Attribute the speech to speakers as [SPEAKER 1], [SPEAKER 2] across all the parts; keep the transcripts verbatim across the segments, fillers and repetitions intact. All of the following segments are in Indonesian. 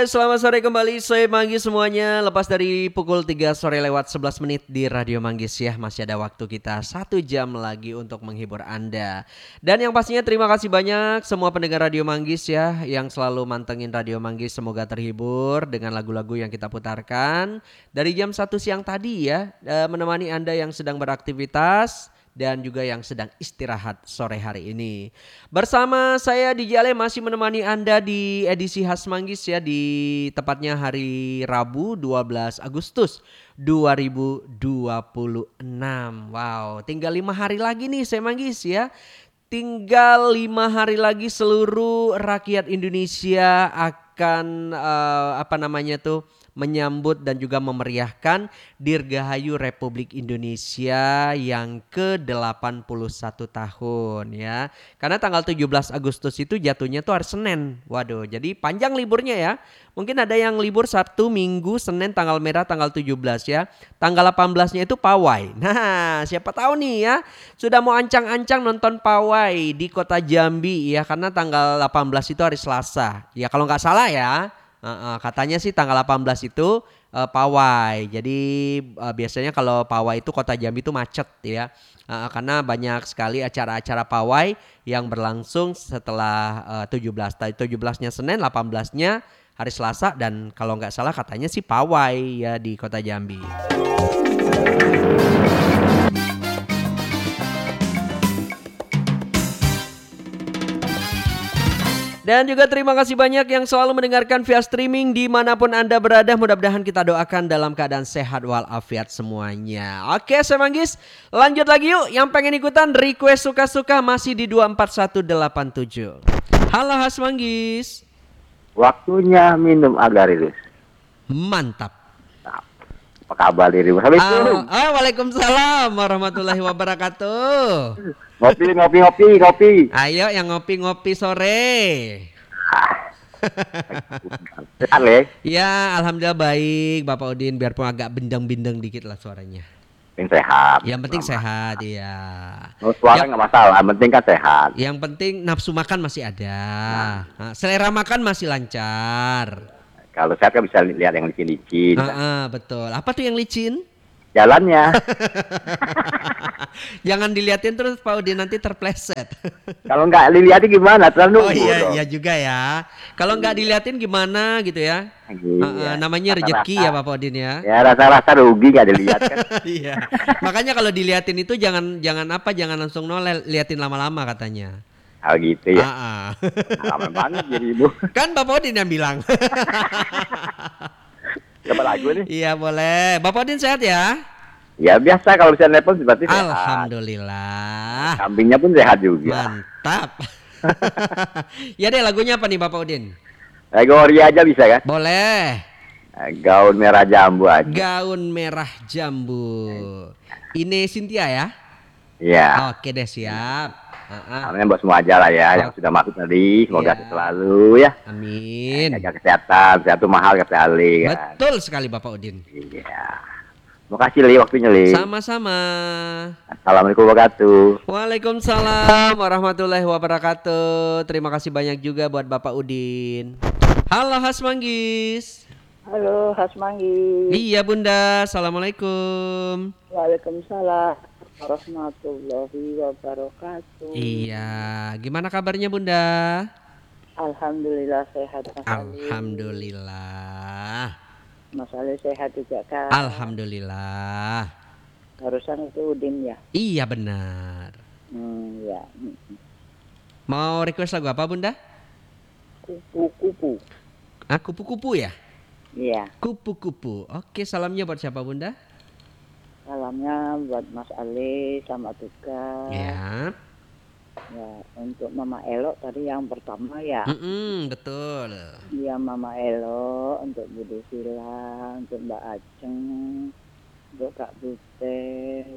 [SPEAKER 1] selamat sore kembali. Saya Manggis semuanya. Lepas dari pukul tiga sore lewat sebelas menit di Radio Manggis ya. Masih ada waktu kita satu jam lagi untuk menghibur Anda. Dan yang pastinya terima kasih banyak semua pendengar Radio Manggis ya, yang selalu mantengin Radio Manggis. Semoga terhibur dengan lagu-lagu yang kita putarkan dari jam satu siang tadi ya, eh, menemani Anda yang sedang beraktivitas dan juga yang sedang istirahat sore hari ini. Bersama saya D J Ale masih menemani Anda di edisi khas Manggis ya, di tepatnya hari Rabu dua belas Agustus dua ribu dua puluh enam. Wow, tinggal lima hari lagi nih saya Manggis ya. Tinggal lima hari lagi seluruh rakyat Indonesia akan eh, apa namanya tuh menyambut dan juga memeriahkan Dirgahayu Republik Indonesia yang ke delapan puluh satu tahun ya. Karena tanggal tujuh belas Agustus itu jatuhnya tuh hari Senin. Waduh, jadi panjang liburnya ya. Mungkin ada yang libur Sabtu, Minggu, Senin tanggal merah tanggal tujuh belas ya. Tanggal delapan belasnya itu pawai. Nah, siapa tahu nih ya, sudah mau ancang-ancang nonton pawai di Kota Jambi ya, karena tanggal delapan belas itu hari Selasa. Ya kalau nggak salah ya. Uh, uh, katanya sih tanggal delapan belas itu uh, pawai. Jadi uh, biasanya kalau pawai itu Kota Jambi itu macet ya. Uh, karena banyak sekali acara-acara pawai yang berlangsung setelah uh, tujuh belas. Tadi tujuh belasnya Senin, delapan belasnya hari Selasa, dan kalau nggak salah katanya sih pawai ya di Kota Jambi. Dan juga terima kasih banyak yang selalu mendengarkan via streaming dimanapun Anda berada. Mudah-mudahan kita doakan dalam keadaan sehat walafiat semuanya. Oke, saya Manggis, lanjut lagi yuk. Yang pengen ikutan request suka-suka masih di dua empat satu delapan tujuh. Halo Has Manggis.
[SPEAKER 2] Waktunya minum Agarius.
[SPEAKER 1] Mantap.
[SPEAKER 2] Apa kabar diri? Assalamualaikum.
[SPEAKER 1] Ah, ah, waalaikumsalam warahmatullahi wabarakatuh.
[SPEAKER 2] Ngopi, ngopi, ngopi, ngopi.
[SPEAKER 1] Ayo yang ngopi-ngopi sore.
[SPEAKER 2] Sehat Le?
[SPEAKER 1] Ya, alhamdulillah baik Bapak Udin, biarpun agak bindeng-bindeng dikit lah suaranya.
[SPEAKER 2] Penting sehat.
[SPEAKER 1] Yang penting sehat, iya.
[SPEAKER 2] Oh, suara nggak masalah, yang penting kan sehat.
[SPEAKER 1] Yang penting nafsu makan masih ada, nah, selera makan masih lancar.
[SPEAKER 2] Kalau sehat kan bisa lihat yang licin-licin.
[SPEAKER 1] Ah, ah, betul. Apa tuh yang licin?
[SPEAKER 2] Jalannya.
[SPEAKER 1] Jangan diliatin terus Pak Udin, nanti terpleset.
[SPEAKER 2] Kalau nggak dilihatin gimana? Terlalu
[SPEAKER 1] Oh
[SPEAKER 2] nunggu
[SPEAKER 1] iya,
[SPEAKER 2] dong.
[SPEAKER 1] iya juga ya. Kalau nggak diliatin gimana gitu ya?
[SPEAKER 2] Iya.
[SPEAKER 1] Ah, ah, namanya rezeki ya Pak Udin ya.
[SPEAKER 2] Ya rasa-rasa rugi nggak dilihat kan.
[SPEAKER 1] Iya. Makanya kalau diliatin itu jangan jangan apa jangan langsung noleh, liatin lama-lama katanya.
[SPEAKER 2] Oh gitu ya.
[SPEAKER 1] Ah, ah.
[SPEAKER 2] Lama banget jadi ibu.
[SPEAKER 1] Kan Bapak Udin yang bilang.
[SPEAKER 2] Coba lagu nih.
[SPEAKER 1] Iya boleh. Bapak Udin sehat ya?
[SPEAKER 2] Ya biasa kalau bisa nelpon seperti sehat.
[SPEAKER 1] Alhamdulillah.
[SPEAKER 2] Kambingnya pun sehat juga.
[SPEAKER 1] Mantap. Ya deh, lagunya apa nih Bapak Udin?
[SPEAKER 2] Gori aja bisa kan?
[SPEAKER 1] Boleh.
[SPEAKER 2] Gaun merah jambu aja.
[SPEAKER 1] Gaun merah jambu. Ini Cynthia ya?
[SPEAKER 2] Iya.
[SPEAKER 1] Oke deh, siap. Uh-uh.
[SPEAKER 2] Namanya buat semua aja lah ya, yang sudah masuk tadi. Semoga
[SPEAKER 1] Ya.
[SPEAKER 2] selalu ya.
[SPEAKER 1] Amin.
[SPEAKER 2] Jaga kesehatan, sehat itu mahal kata Ali kan.
[SPEAKER 1] Betul sekali Bapak Udin.
[SPEAKER 2] Iya. Terima kasih Li waktunya Li.
[SPEAKER 1] Sama-sama.
[SPEAKER 2] Assalamualaikum warahmatullahi wabarakatuh.
[SPEAKER 1] Waalaikumsalam warahmatullahi wabarakatuh. Terima kasih banyak juga buat Bapak Udin. Halo Has Manggis.
[SPEAKER 3] Halo, Has Manggis.
[SPEAKER 1] Iya Bunda, Assalamualaikum.
[SPEAKER 3] Waalaikumsalam warahmatullahi wabarakatuh.
[SPEAKER 1] Iya, gimana kabarnya Bunda?
[SPEAKER 3] Alhamdulillah sehat Mas Ali.
[SPEAKER 1] Alhamdulillah.
[SPEAKER 3] Mas Ali sehat juga kan?
[SPEAKER 1] Alhamdulillah.
[SPEAKER 3] Barusan itu Udin ya?
[SPEAKER 1] Iya benar.
[SPEAKER 3] Hmm, ya.
[SPEAKER 1] Mau request lagu apa Bunda?
[SPEAKER 3] Kupu-kupu.
[SPEAKER 1] Ah, kupu-kupu ya?
[SPEAKER 3] Iya.
[SPEAKER 1] Kupu-kupu. Oke, salamnya buat siapa Bunda?
[SPEAKER 3] Salamnya buat Mas Ali sama tugas.
[SPEAKER 1] Ya.
[SPEAKER 3] Ya, untuk Mama Elo tadi yang pertama ya.
[SPEAKER 1] Mm-mm, betul.
[SPEAKER 3] Iya, Mama Elo, untuk Budi Sila, untuk Mbak Aceng, untuk Kak Butet,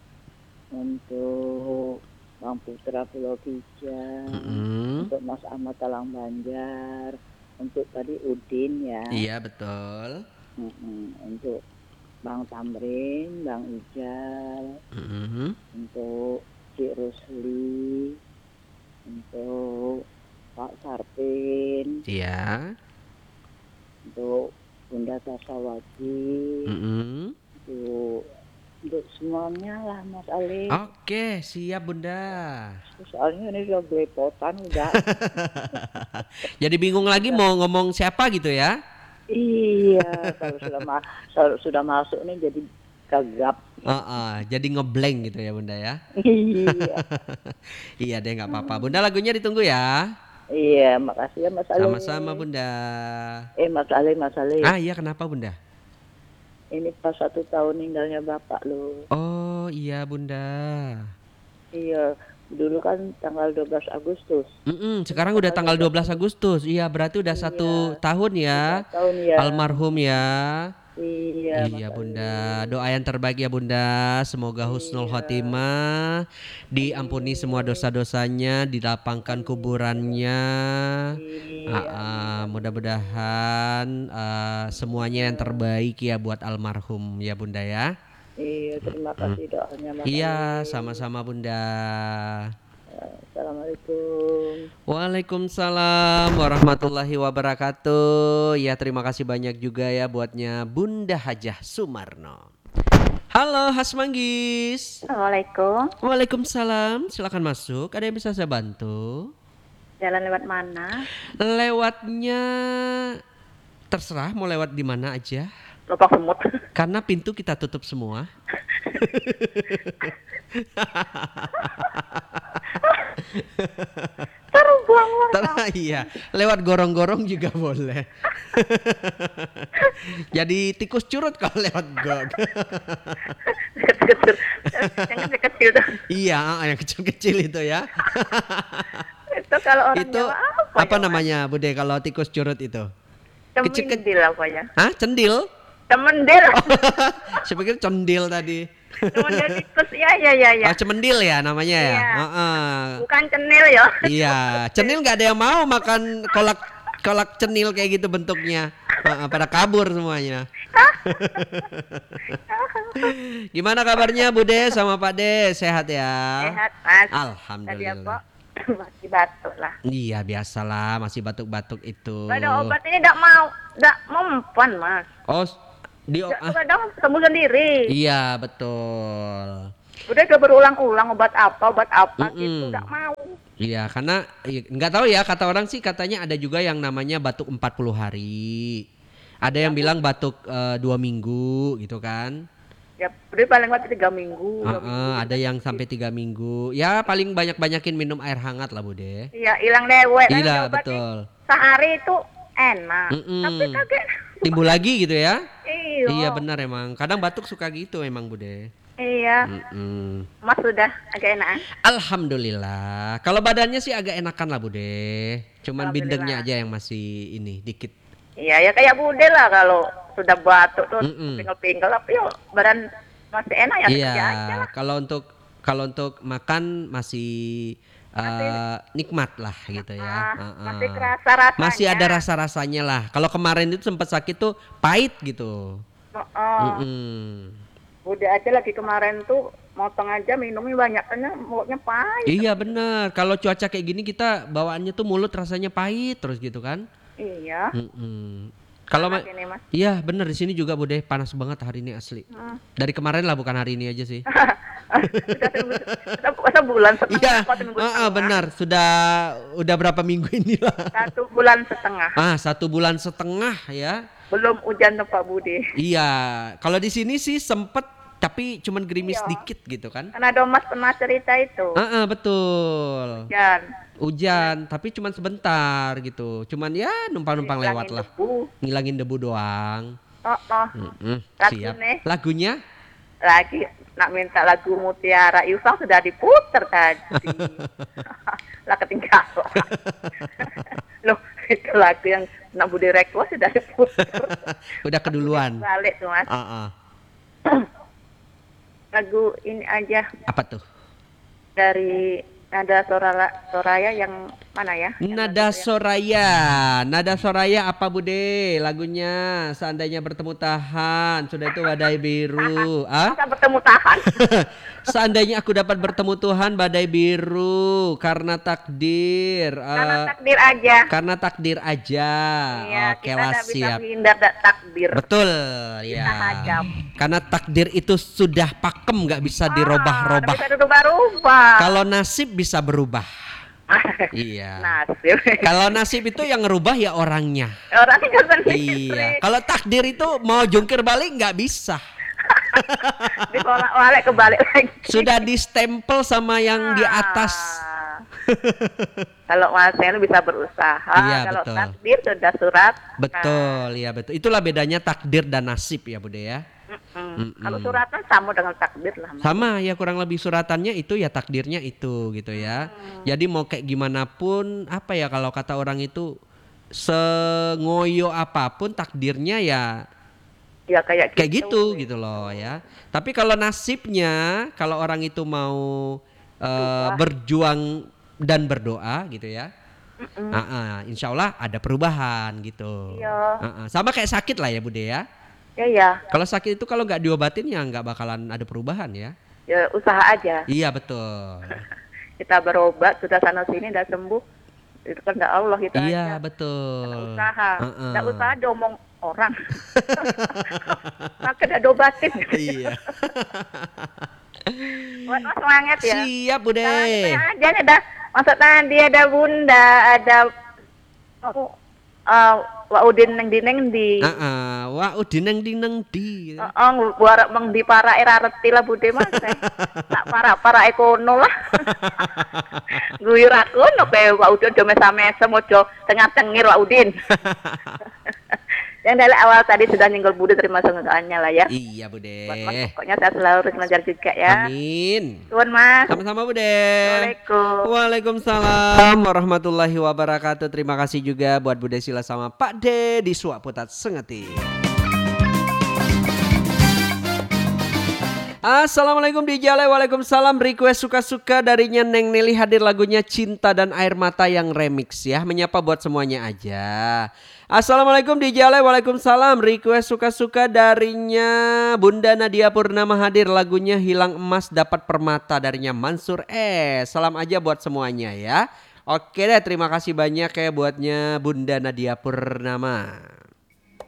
[SPEAKER 3] untuk Bang Putra Pulau Kijang,
[SPEAKER 1] Mm-mm.
[SPEAKER 3] untuk Mas Ahmad Talang Banjar, untuk tadi Udin ya.
[SPEAKER 1] Iya betul.
[SPEAKER 3] Mm-mm. Untuk Bang Tamrin, Bang Ijal,
[SPEAKER 1] Mm-mm.
[SPEAKER 3] untuk Cik Rusli, untuk Pak Sarpin,
[SPEAKER 1] Iya.
[SPEAKER 3] untuk Bunda Tasawati,
[SPEAKER 1] Mm-mm.
[SPEAKER 3] untuk untuk semuanya lah Mas Ali.
[SPEAKER 1] Oke, siap Bunda.
[SPEAKER 3] Soalnya ini udah belepotan udah.
[SPEAKER 1] Jadi bingung lagi mau ngomong siapa gitu ya?
[SPEAKER 3] Iya, kalau sudah ma- kalau sudah masuk nih jadi gagap.
[SPEAKER 1] Heeh, jadi ngeblank gitu ya Bunda ya.
[SPEAKER 3] Iya,
[SPEAKER 1] Iya deh nggak apa-apa. Bunda lagunya ditunggu ya.
[SPEAKER 3] iya, makasih ya Mas Ali.
[SPEAKER 1] Sama-sama Bunda.
[SPEAKER 3] Eh Mas Ali, Mas Ali,
[SPEAKER 1] Ah iya kenapa Bunda?
[SPEAKER 3] ini pas satu tahun meninggalnya Bapak lo.
[SPEAKER 1] Oh iya Bunda.
[SPEAKER 3] Iya, dulu kan tanggal dua belas Agustus.
[SPEAKER 1] Mm-mm, sekarang udah tanggal dua belas Agustus. Iya berarti udah satu tahun ya.
[SPEAKER 3] Tiga tahun ya.
[SPEAKER 1] Almarhum ya.
[SPEAKER 3] Iya,
[SPEAKER 1] Iya
[SPEAKER 3] Mas
[SPEAKER 1] Bunda, doa yang terbaik ya Bunda. Semoga husnul khotimah, diampuni semua dosa-dosanya, dilapangkan kuburannya.
[SPEAKER 3] Iya,
[SPEAKER 1] Ah, ah, mudah-mudahan ah, semuanya yang terbaik ya buat almarhum ya Bunda ya.
[SPEAKER 3] iya, terima kasih doanya Mas
[SPEAKER 1] Iya,
[SPEAKER 3] Ali.
[SPEAKER 1] sama-sama Bunda.
[SPEAKER 3] Assalamualaikum.
[SPEAKER 1] Waalaikumsalam warahmatullahi wabarakatuh. Ya terima kasih banyak juga ya buatnya Bunda Hajah Sumarno. Halo Has Manggis.
[SPEAKER 4] Assalamualaikum.
[SPEAKER 1] Waalaikumsalam. Silakan masuk. Ada yang bisa saya bantu?
[SPEAKER 4] Jalan lewat mana?
[SPEAKER 1] Lewatnya terserah mau lewat di mana aja.
[SPEAKER 4] Lubang semut.
[SPEAKER 1] Karena pintu kita tutup semua.
[SPEAKER 4] Taruh buang-buang.
[SPEAKER 1] Terah iya, lewat gorong-gorong juga boleh. Jadi tikus curut kalau lewat gog.
[SPEAKER 4] Kecil-kecil. Yang kecil-kecil tuh.
[SPEAKER 1] Iya, yang kecil-kecil itu ya.
[SPEAKER 4] Itu kalau orang
[SPEAKER 1] Itu
[SPEAKER 4] Jawa apa,
[SPEAKER 1] apa
[SPEAKER 4] ya,
[SPEAKER 1] namanya Bude kalau tikus curut itu?
[SPEAKER 4] Mas?
[SPEAKER 1] kecil-
[SPEAKER 4] Cemendil apa ya?
[SPEAKER 1] Hah, cendil?
[SPEAKER 4] Cemendil.
[SPEAKER 1] Saya pikir condil tadi.
[SPEAKER 4] Cemendil tikus. Ya, ya, ya, ya.
[SPEAKER 1] Oh, cemendil ya namanya ya?
[SPEAKER 4] Iya.
[SPEAKER 1] Heeh.
[SPEAKER 4] Bukan cenil ya.
[SPEAKER 1] Iya, cenil nggak ada yang mau makan kolak kolak cenil kayak gitu bentuknya. Heeh, pada kabur semuanya. Gimana kabarnya Bude sama Pak De? Sehat ya?
[SPEAKER 4] Sehat, Mas. Tadi
[SPEAKER 1] Alhamdulillah.
[SPEAKER 4] apa? Masih batuk lah.
[SPEAKER 1] Iya biasalah masih batuk-batuk itu.
[SPEAKER 4] Gak ada obat ini, tidak mau. Tidak mempan, Mas.
[SPEAKER 1] Oh, di
[SPEAKER 4] Tidak
[SPEAKER 1] ah,
[SPEAKER 4] kadang sembuh sendiri.
[SPEAKER 1] iya betul.
[SPEAKER 4] Udah udah berulang-ulang obat apa, obat apa gitu.
[SPEAKER 1] Mm-mm.
[SPEAKER 4] Tidak mau.
[SPEAKER 1] Iya karena iya, nggak tahu ya kata orang sih katanya ada juga yang namanya batuk empat puluh hari. Ada yang bilang batuk eh, dua minggu gitu kan.
[SPEAKER 4] Ya, udah paling waktu tiga minggu. dua
[SPEAKER 1] Heeh,
[SPEAKER 4] minggu.
[SPEAKER 1] ada yang sampai tiga minggu. Ya paling banyak-banyakin minum air hangat lah Bude.
[SPEAKER 4] Iya, hilang dewek. Kan
[SPEAKER 1] Iya
[SPEAKER 4] obat
[SPEAKER 1] betul.
[SPEAKER 4] nih Sehari itu enak.
[SPEAKER 1] Mm-mm.
[SPEAKER 4] Tapi kaget.
[SPEAKER 1] Timbul lagi gitu ya?
[SPEAKER 4] Iya.
[SPEAKER 1] Iya benar emang. Kadang batuk suka gitu emang Bude.
[SPEAKER 4] Iya.
[SPEAKER 1] Mm-mm.
[SPEAKER 4] Mas sudah agak enakan.
[SPEAKER 1] Alhamdulillah. Kalau badannya sih agak enakan lah Bude. Cuman
[SPEAKER 4] Alhamdulillah.
[SPEAKER 1] bindengnya aja yang masih ini dikit.
[SPEAKER 4] Iya, ya kayak Bude lah kalau sudah batuk tuh
[SPEAKER 1] Mm-mm.
[SPEAKER 4] pinggal-pinggal tapi yuk badan masih enak ya
[SPEAKER 1] Iya.
[SPEAKER 4] kerja aja lah.
[SPEAKER 1] Kalau untuk kalau untuk makan masih eh, nikmat lah gitu ya.
[SPEAKER 4] Ah,
[SPEAKER 1] Heeh.
[SPEAKER 4] masih kerasa rasanya.
[SPEAKER 1] Masih ada rasa-rasanya lah. Kalau kemarin itu sempat sakit tuh pahit gitu.
[SPEAKER 4] Oh, oh.
[SPEAKER 1] Mm-mm.
[SPEAKER 4] Bude aja lagi kemarin tuh motong aja minumnya banyak karena mulutnya pahit.
[SPEAKER 1] Iya benar. Kalau cuaca kayak gini kita bawaannya tuh mulut rasanya pahit terus gitu kan.
[SPEAKER 4] Iya.
[SPEAKER 1] Mm-mm. Kalau ma-
[SPEAKER 4] Panas ini, Mas.
[SPEAKER 1] iya bener di sini juga Bude panas banget hari ini asli.
[SPEAKER 4] Hmm.
[SPEAKER 1] Dari kemarin lah bukan hari ini aja sih.
[SPEAKER 4] Sudah seminggu- sudah puasa bulan setengah.
[SPEAKER 1] Iya,
[SPEAKER 4] kok seminggu
[SPEAKER 1] ah, ah,
[SPEAKER 4] setengah.
[SPEAKER 1] benar sudah udah berapa minggu inilah.
[SPEAKER 4] Satu bulan setengah.
[SPEAKER 1] Ah satu bulan setengah ya.
[SPEAKER 4] Belum hujan tuh Pak Budi.
[SPEAKER 1] Iya, kalau di sini sih sempet tapi cuman gerimis
[SPEAKER 4] Iya.
[SPEAKER 1] dikit gitu kan.
[SPEAKER 4] Karena ada Mas pernah cerita itu.
[SPEAKER 1] Ah, ah, betul.
[SPEAKER 4] Hujan.
[SPEAKER 1] Hujan tapi cuman sebentar gitu. Cuman ya numpang-numpang lewat
[SPEAKER 4] Hilangin
[SPEAKER 1] lah.
[SPEAKER 4] debu.
[SPEAKER 1] Ngilangin debu doang.
[SPEAKER 4] Oh, oh.
[SPEAKER 1] Mm-mm,
[SPEAKER 4] Lagu
[SPEAKER 1] siap.
[SPEAKER 4] nih.
[SPEAKER 1] Lagunya?
[SPEAKER 4] Lagi nak minta lagu Mutiara Yufang sudah diputer tadi. Lah ketinggalan. Loh, itu lagu yang nak Budi request sudah diputer.
[SPEAKER 1] Udah keduluan.
[SPEAKER 4] Balik tuh Mas.
[SPEAKER 1] Ah, ah.
[SPEAKER 4] Lagu ini aja
[SPEAKER 1] Apa tuh?
[SPEAKER 4] dari ada Soraya, Soraya yang Mana ya? Yang
[SPEAKER 1] Nada
[SPEAKER 4] lagu itu ya?
[SPEAKER 1] Soraya. Nada Soraya apa Bude lagunya? Seandainya bertemu tahan. Sudah itu badai biru. Ah?
[SPEAKER 4] Masa bertemu tahan.
[SPEAKER 1] Seandainya aku dapat bertemu Tuhan badai biru karena takdir.
[SPEAKER 4] Karena
[SPEAKER 1] eh,
[SPEAKER 4] takdir aja.
[SPEAKER 1] karena takdir aja.
[SPEAKER 4] Iya,
[SPEAKER 1] Oke
[SPEAKER 4] kita
[SPEAKER 1] lah
[SPEAKER 4] nggak bisa
[SPEAKER 1] siap.
[SPEAKER 4] menghindar da- takdir.
[SPEAKER 1] Betul
[SPEAKER 4] Kita
[SPEAKER 1] ya.
[SPEAKER 4] hadap.
[SPEAKER 1] Karena takdir itu sudah pakem nggak bisa
[SPEAKER 4] Ah, nggak
[SPEAKER 1] dirubah-rubah.
[SPEAKER 4] bisa dirubah-rubah.
[SPEAKER 1] Kalau nasib bisa berubah. Iya.
[SPEAKER 4] Nasib.
[SPEAKER 1] Kalau nasib itu yang ngerubah ya orangnya.
[SPEAKER 4] Orangnya sendiri.
[SPEAKER 1] Iya. Kalau takdir itu mau jungkir balik nggak bisa.
[SPEAKER 4] Dibolak-balik kebalik lagi.
[SPEAKER 1] Sudah distempel sama yang di atas.
[SPEAKER 4] Ah. Kalau Mas Heru bisa berusaha,
[SPEAKER 1] Iya,
[SPEAKER 4] kalau
[SPEAKER 1] betul.
[SPEAKER 4] takdir sudah surat.
[SPEAKER 1] Betul, ya betul. Itulah bedanya takdir dan nasib ya Bude ya.
[SPEAKER 4] Mm-mm.
[SPEAKER 1] Mm-mm.
[SPEAKER 4] Kalau suratan sama dengan takdir lah. Mas.
[SPEAKER 1] Sama ya kurang lebih suratannya itu ya takdirnya itu gitu ya. Jadi mau kayak gimana pun apa ya kalau kata orang itu sengoyo apapun takdirnya ya
[SPEAKER 4] Ya kayak gitu.
[SPEAKER 1] kayak gitu gitu loh ya. Tapi kalau nasibnya kalau orang itu mau eh, berjuang dan berdoa gitu ya. Ah, ah, insya Allah ada perubahan gitu.
[SPEAKER 4] Iya.
[SPEAKER 1] Ah, ah. Sama kayak sakit lah ya Bude ya.
[SPEAKER 4] Ya ya,
[SPEAKER 1] Kalau sakit itu kalau nggak diobatin ya nggak bakalan ada perubahan ya.
[SPEAKER 4] ya usaha aja.
[SPEAKER 1] Iya betul.
[SPEAKER 4] Kita berobat sudah sana sini udah sembuh. Itu kan enggak Allah kita
[SPEAKER 1] Iya
[SPEAKER 4] aja.
[SPEAKER 1] betul.
[SPEAKER 4] Nggak usaha.
[SPEAKER 1] Heeh.
[SPEAKER 4] Enggak usaha diomong orang. Maka udah dobatin.
[SPEAKER 1] Iya.
[SPEAKER 4] Buat Mas semangat ya.
[SPEAKER 1] Siap Bude.
[SPEAKER 4] Sekarang kita aja nih ada maksud tadi ada Bunda, ada oh, uh, Wa Udin neng di neng di.
[SPEAKER 1] Heeh. Wah, dineng dineng di.
[SPEAKER 4] Oh, buat meng di para era reti lah Bude Mas. Tak para para ekono lah. Guyur aku no pe Wa Udin do mesa-mesa mojo tengah-tengir Wa Udin. Yang dari awal tadi sudah nyinggol Bude, terima doanya lah ya.
[SPEAKER 1] Iya Bude.
[SPEAKER 4] Buat Mas pokoknya saya selalu terus belajar juga ya.
[SPEAKER 1] Amin.
[SPEAKER 4] Tuhan Mas.
[SPEAKER 1] Sama-sama Bude.
[SPEAKER 4] Assalamualaikum.
[SPEAKER 1] Waalaikumsalam warahmatullahi wabarakatuh. Terima kasih juga buat Bude Sila sama Pak D di Suak Putat Sengeti. Assalamualaikum di Jale. Waalaikumsalam. Request suka-suka darinya Neng Nelly hadir lagunya Cinta dan Air Mata yang remix ya. Menyapa buat semuanya aja. Assalamualaikum di Jale. Waalaikumsalam. Request suka-suka darinya Bunda Nadia Purnama hadir lagunya Hilang Emas Dapat Permata darinya Mansur Eh. Salam aja buat semuanya ya. Oke deh, terima kasih banyak ya buatnya Bunda Nadia Purnama.